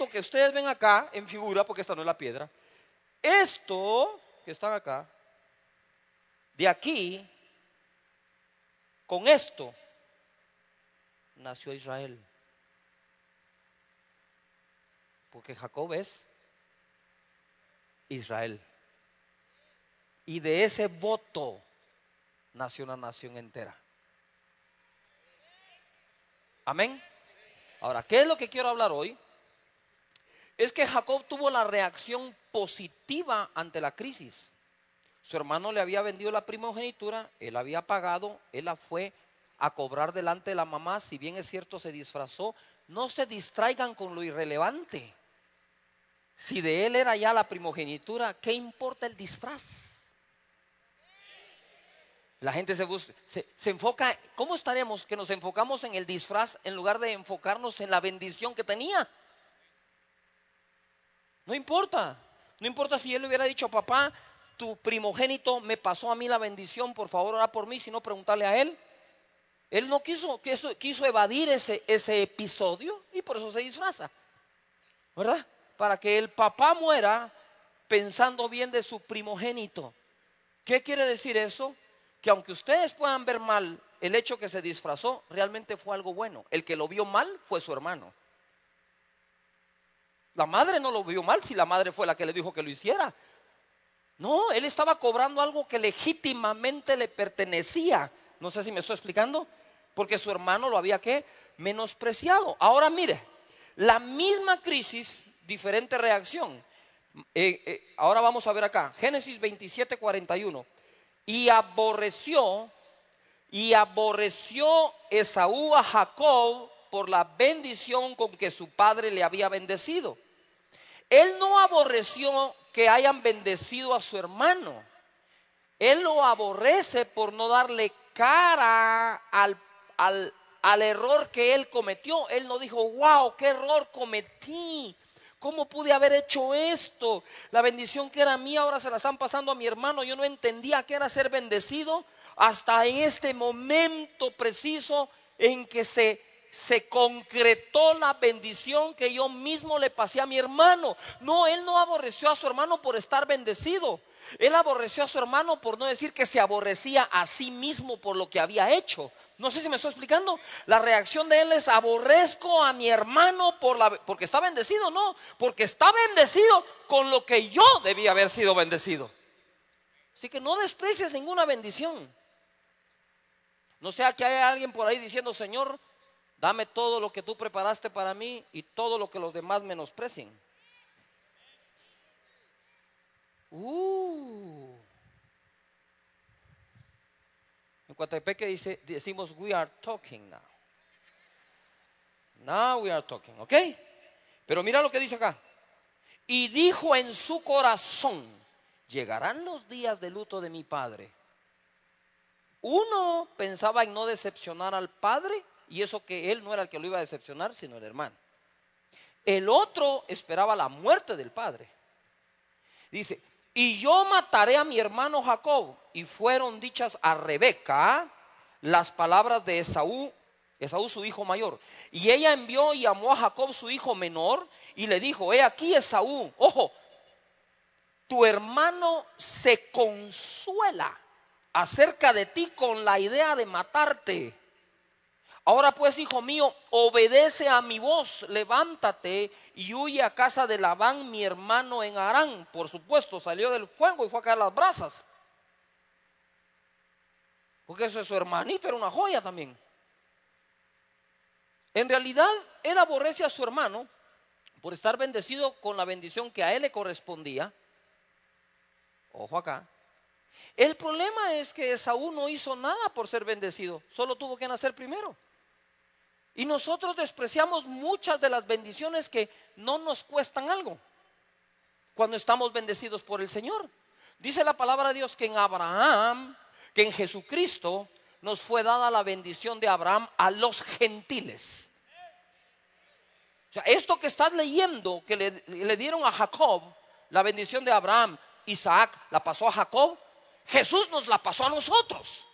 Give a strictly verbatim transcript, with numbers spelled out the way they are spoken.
esto que ustedes ven acá en figura, porque esta no es la piedra, esto que están acá, de aquí, con esto, nació Israel. Porque Jacob es Israel. Y de ese voto nació una nación entera. Amén. Ahora, ¿qué es lo que quiero hablar hoy? Es que Jacob tuvo la reacción positiva ante la crisis. Su hermano le había vendido la primogenitura, él había pagado, él la fue a cobrar delante de la mamá. Si bien es cierto, se disfrazó. No se distraigan con lo irrelevante. Si de él era ya la primogenitura, ¿qué importa el disfraz? La gente se, busca, se, se enfoca. ¿Cómo estaríamos que nos enfocamos en el disfraz en lugar de enfocarnos en la bendición que tenía? No importa. No importa si él le hubiera dicho: papá, tu primogénito me pasó a mí la bendición, por favor ora por mí, si no preguntarle a él. Él no quiso, quiso, quiso evadir ese, ese episodio y por eso se disfraza, ¿verdad? Para que el papá muera pensando bien de su primogénito. ¿Qué quiere decir eso? Que aunque ustedes puedan ver mal el hecho que se disfrazó, realmente fue algo bueno. El que lo vio mal fue su hermano. La madre no lo vio mal si la madre fue la que le dijo que lo hiciera. No, él estaba cobrando algo que legítimamente le pertenecía. No sé si me estoy explicando. Porque su hermano lo había ¿qué? Menospreciado. Ahora mire, la misma crisis, diferente reacción. Eh, eh, ahora vamos a ver acá, Génesis veintisiete, cuarenta y uno. Y aborreció, y aborreció Esaú a Jacob por la bendición con que su padre le había bendecido. Él no aborreció que hayan bendecido a su hermano. Él lo aborrece por no darle cara al, al, al error que él cometió. Él no dijo: wow, qué error cometí. ¿Cómo pude haber hecho esto? La bendición que era mía ahora se la están pasando a mi hermano. Yo no entendía qué era ser bendecido hasta este momento preciso en que se, se concretó la bendición que yo mismo le pasé a mi hermano. No, él no aborreció a su hermano por estar bendecido. Él aborreció a su hermano por no decir que se aborrecía a sí mismo por lo que había hecho. No sé si me estoy explicando. La reacción de él es: aborrezco a mi hermano por la, porque está bendecido. No, porque está bendecido con lo que yo debía haber sido bendecido. Así que no desprecies ninguna bendición. No sea que haya alguien por ahí diciendo: Señor, dame todo lo que tú preparaste para mí y todo lo que los demás menosprecien. Uh. En Coatepeque dice, decimos: we are talking now. Now we are talking, ¿ok? Pero mira lo que dice acá. Y dijo en su corazón: llegarán los días de luto de mi padre. Uno pensaba en no decepcionar al padre, y eso que él no era el que lo iba a decepcionar, sino el hermano. El otro esperaba la muerte del padre. Dice: y yo mataré a mi hermano Jacob. Y fueron dichas a Rebeca las palabras de Esaú, Esaú su hijo mayor. Y ella envió y amó a Jacob su hijo menor, y le dijo: he aquí Esaú, ojo, tu hermano se consuela acerca de ti con la idea de matarte. Ahora pues, hijo mío, obedece a mi voz, levántate y huye a casa de Labán mi hermano en Harán. Por supuesto, salió del fuego y fue a caer las brasas, porque ese es su hermanito, era una joya también. En realidad, él aborrece a su hermano por estar bendecido con la bendición que a él le correspondía. Ojo acá. El problema es que Esaú no hizo nada por ser bendecido, solo tuvo que nacer primero. Y nosotros despreciamos muchas de las bendiciones que no nos cuestan algo cuando estamos bendecidos por el Señor. Dice la palabra de Dios que en Abraham, que en Jesucristo nos fue dada la bendición de Abraham a los gentiles. O sea, esto que estás leyendo, que le, le dieron a Jacob, la bendición de Abraham, Isaac la pasó a Jacob, Jesús nos la pasó a nosotros.